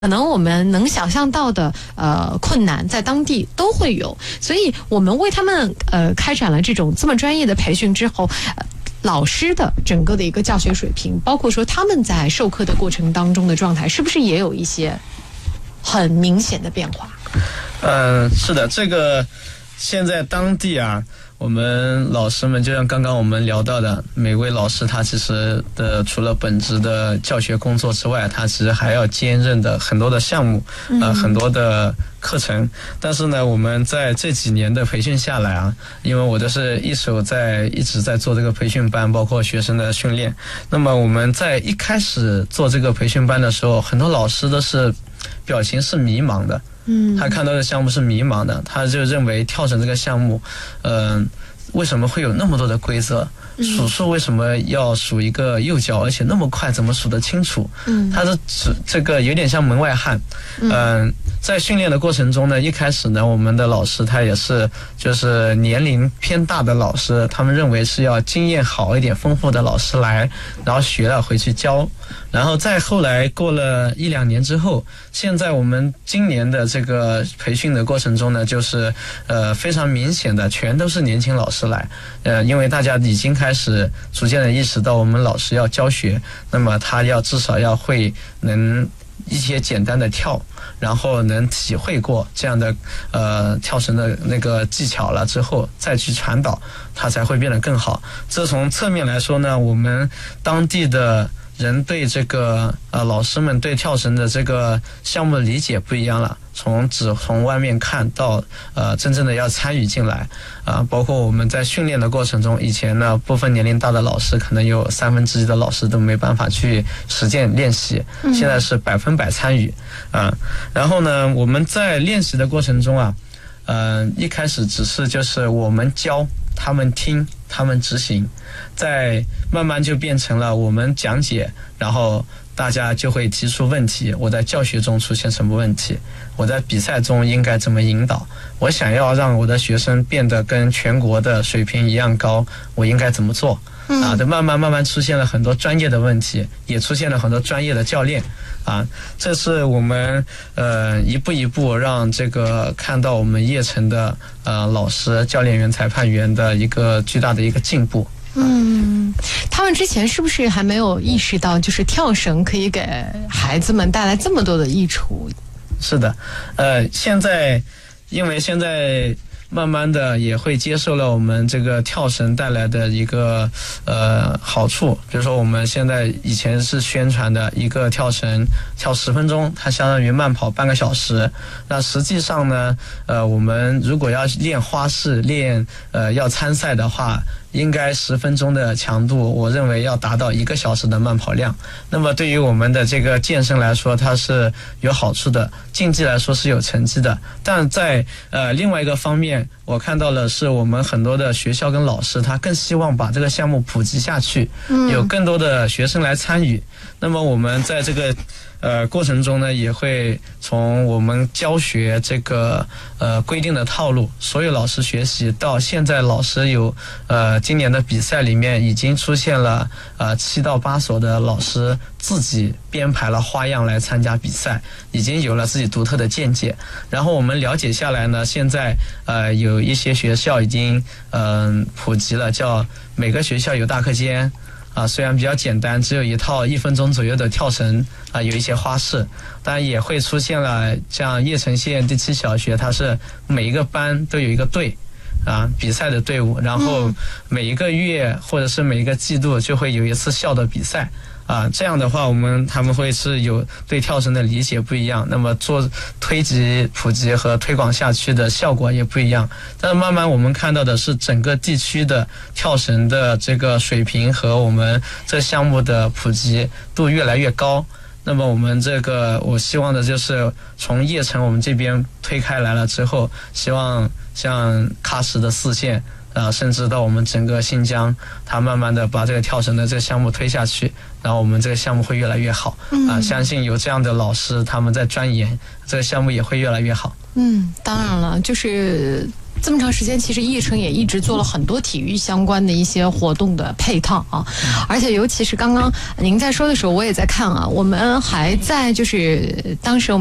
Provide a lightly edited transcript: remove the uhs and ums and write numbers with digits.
可能我们能想象到的困难，在当地都会有，所以我们为他们开展了这种这么专业的培训之后，老师的整个的一个教学水平，包括说他们在授课的过程当中的状态，是不是也有一些很明显的变化？ 是的，这个现在当地啊，我们老师们就像刚刚我们聊到的，每位老师他其实除了本职的教学工作之外，他其实还要兼任的很多的项目，很多的课程。但是呢，我们在这几年的培训下来啊，因为我都是一直在做这个培训班，包括学生的训练。那么我们在一开始做这个培训班的时候，很多老师都是表情是迷茫的。他看到的项目是迷茫的，他就认为跳绳这个项目，为什么会有那么多的规则？数数为什么要数一个右脚，而且那么快，怎么数得清楚？他是这个有点像门外汉。在训练的过程中呢，一开始呢，我们的老师他也是就是年龄偏大的老师，他们认为是要经验好一点、丰富的老师来，然后学了回去教。然后再后来过了1-2年之后，现在我们今年的这个培训的过程中呢，就是非常明显的全都是年轻老师来，因为大家已经开始逐渐的意识到我们老师要教学，那么他至少要会能一些简单的跳，然后能体会过这样的跳绳的那个技巧了之后再去传导，它才会变得更好。这从侧面来说呢，我们当地的人对这个老师们对跳绳的这个项目的理解不一样了，只从外面看到真正的要参与进来包括我们在训练的过程中，以前呢部分年龄大的老师可能有1/3的老师都没办法去实践练习，现在是100%参与然后呢，我们在练习的过程中一开始只是就是我们教他们听，他们执行，再慢慢就变成了我们讲解，然后大家就会提出问题，我在教学中出现什么问题，我在比赛中应该怎么引导，我想要让我的学生变得跟全国的水平一样高，我应该怎么做这慢慢出现了很多专业的问题，也出现了很多专业的教练这是我们一步一步让这个看到我们叶城的老师、教练员、裁判员的一个巨大的一个进步。 他们之前是不是还没有意识到，就是跳绳可以给孩子们带来这么多的益处？ 是的，因为现在慢慢的也会接受了我们这个跳绳带来的一个好处，比如说我们现在以前是宣传的一个跳绳跳10分钟，它相当于慢跑半个小时。那实际上呢，我们如果要练花式、要参赛的话，应该10分钟的强度，我认为要达到1个小时的慢跑量。那么对于我们的这个健身来说，它是有好处的，竞技来说是有成绩的。但在另外一个方面，我看到了是我们很多的学校跟老师，他更希望把这个项目普及下去，有更多的学生来参与。那么我们在这个过程中呢，也会从我们教学这个规定的套路，所有老师学习到现在，老师有今年的比赛里面已经出现了7到8所的老师自己编排了花样来参加比赛，已经有了自己独特的见解。然后我们了解下来呢，现在有一些学校已经普及了，叫每个学校有大课间。虽然比较简单，只有一套1分钟左右的跳绳有一些花式，当然也会出现了像叶城县第7小学，它是每一个班都有一个队比赛的队伍，然后每一个月或者是每一个季度就会有一次校的比赛这样的话他们会是有对跳绳的理解不一样，那么做推及普及和推广下去的效果也不一样。但是慢慢我们看到的是整个地区的跳绳的这个水平和我们这项目的普及度越来越高。那么我希望的就是从叶城我们这边推开来了之后，希望像喀什的4县甚至到我们整个新疆，它慢慢的把这个跳绳的这个项目推下去，然后我们这个项目会越来越好相信有这样的老师他们在钻研，这个项目也会越来越好。 当然了，就是这么长时间，其实奕成也一直做了很多体育相关的一些活动的配套啊，而且尤其是刚刚您在说的时候，我也在看啊，我们还在就是当时。